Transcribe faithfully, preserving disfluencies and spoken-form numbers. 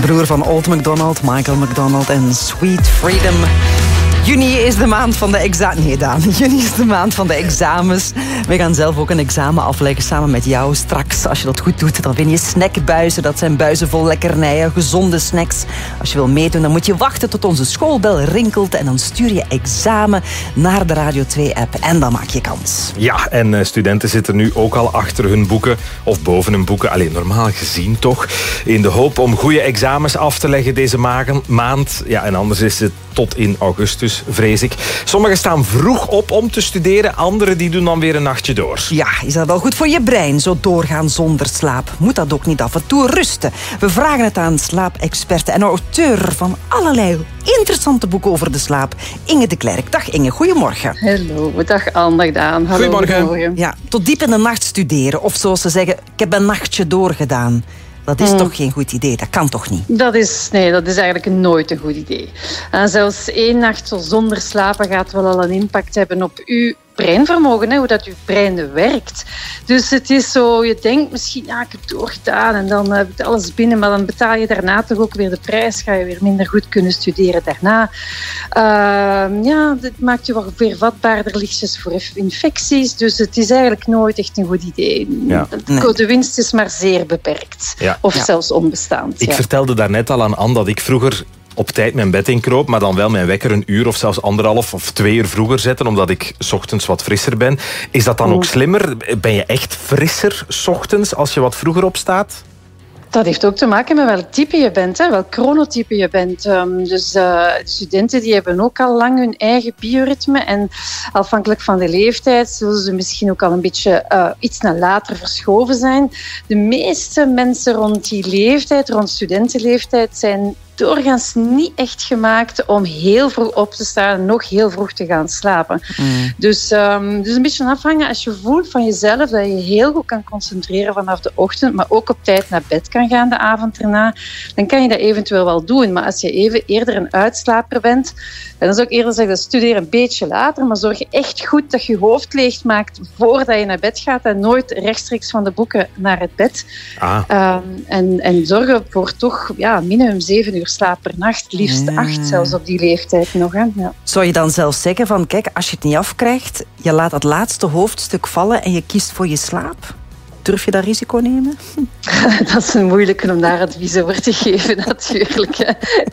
broer van Old MacDonald, Michael McDonald en Sweet Freedom. Juni is de maand van de examens. Nee, Daan. Juni is de maand van de examens. We gaan zelf ook een examen afleggen samen met jou. Straks, als je dat goed doet, dan win je snackbuizen. Dat zijn buizen vol lekkernijen, gezonde snacks. Als je wil meedoen, dan moet je wachten tot onze schoolbel rinkelt. En dan stuur je examen naar de Radio twee-app. En dan maak je kans. Ja, en uh, studenten zitten nu ook al achter hun boeken. Of boven hun boeken. Alleen normaal gezien toch. In de hoop om goede examens af te leggen deze maand. Ja, en anders is het tot in augustus, vrees ik. Sommigen staan vroeg op om te studeren. Anderen die doen dan weer een nachtje door. Ja, is dat wel goed voor je brein, zo doorgaan zonder slaap? Moet dat ook niet af en toe rusten? We vragen het aan slaapexperten en auteur van allerlei interessante boeken over de slaap, Inge de Klerk. Dag Inge, goedemorgen. Hallo, dag Anne, dag Daan. Hallo, goedemorgen. goedemorgen. Ja, tot diep in de nacht studeren. Of zoals ze zeggen, ik heb een nachtje doorgedaan. Dat is hmm. toch geen goed idee? Dat kan toch niet? Dat is, nee, dat is eigenlijk nooit een goed idee. En zelfs één nacht zonder slapen gaat wel al een impact hebben op uw breinvermogen, hè, hoe dat uw brein werkt. Dus het is zo, je denkt misschien, ja, ik heb het doorgedaan en dan heb ik alles binnen, maar dan betaal je daarna toch ook weer de prijs, ga je weer minder goed kunnen studeren daarna. Uh, ja, dit maakt je wel weer vatbaarder lichtjes voor infecties, dus het is eigenlijk nooit echt een goed idee. Ja. Nee. De winst is maar zeer beperkt, ja. of ja. zelfs onbestaand. Ik ja. vertelde daarnet al aan Anne dat ik vroeger op tijd mijn bed inkroop, maar dan wel mijn wekker een uur of zelfs anderhalf of twee uur vroeger zetten, omdat ik 's ochtends wat frisser ben. Is dat dan mm. ook slimmer? Ben je echt frisser 's ochtends als je wat vroeger opstaat? Dat heeft ook te maken met welk type je bent, hè? Welk chronotype je bent. Um, dus uh, studenten die hebben ook al lang hun eigen bioritme en afhankelijk van de leeftijd zullen ze misschien ook al een beetje uh, iets naar later verschoven zijn. De meeste mensen rond die leeftijd, rond studentenleeftijd, zijn doorgaans niet echt gemaakt om heel vroeg op te staan en nog heel vroeg te gaan slapen. Mm. Dus, um, dus een beetje afhangen als je voelt van jezelf dat je heel goed kan concentreren vanaf de ochtend, maar ook op tijd naar bed kan gaan de avond erna, dan kan je dat eventueel wel doen. Maar als je even eerder een uitslaper bent, dan zou ik eerder zeggen, studeer een beetje later, maar zorg echt goed dat je je hoofd leeg maakt voordat je naar bed gaat en nooit rechtstreeks van de boeken naar het bed. Ah. Um, en, en zorg voor toch ja, minimum zeven uur slaap per nacht, liefst ja. acht zelfs op die leeftijd nog. Hè? Ja. Zou je dan zelfs zeggen van, kijk, als je het niet afkrijgt, je laat dat laatste hoofdstuk vallen en je kiest voor je slaap? Durf je dat risico nemen? Dat is een moeilijke om daar advies over te geven, natuurlijk.